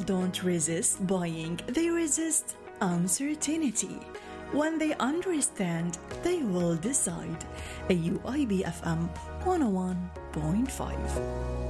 People don't resist buying, they resist uncertainty. When they understand, they will decide. AUIB FM 101.5.